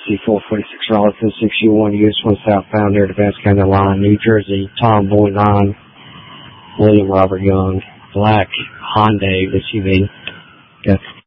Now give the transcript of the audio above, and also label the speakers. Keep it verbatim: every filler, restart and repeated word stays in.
Speaker 1: C four forty-six Raleigh four sixty-one, U S one southbound near the Vance County line, New Jersey, Tom Boy nine, William Robert Young, black Hyundai S U V. Got